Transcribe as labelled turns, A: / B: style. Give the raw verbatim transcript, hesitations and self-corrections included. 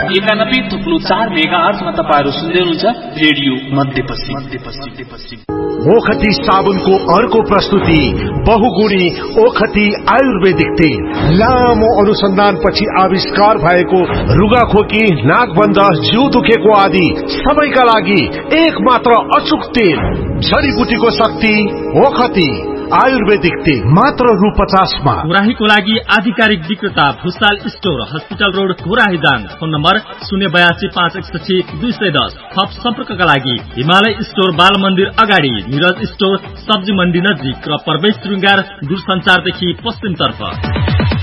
A: एकानब्बे थुप्लो चार मेगा आर्समा तपाईँहरू सुन्दै हुनुहुन्छ रेडियो मध्यपश्चिम मध्यपश्चिम।
B: ओखती साबुनको अर्को प्रस्तुति बहुगुणी ओखती आयुर्वेदिक तेल। लामो अनुसन्धानपछि आविष्कार भएको रुगाखोकी, नाकबन्द, जिउ दुखेको आदि सबैका लागि एक मात्र अचुक तेल। जडीबुटीको शक्ति ओखती आयुर्वेदिक तेल मात्र रु पचासमा।
C: घोराहीको लागि आधिकारिक विक्रेता Bhusal store, hospital road, Ghorahi Dang. Phone number शून्य बयासी पाँच एकसठी दुई सय दस। थप सम्पर्कका लागि हिमालय स्टोर, बाल मन्दिर अगाडि, निरज स्टोर, सब्जी मण्डी नजिक र प्रवेश श्रृंगार दूरसञ्चारदेखि पश्चिम तर्फ।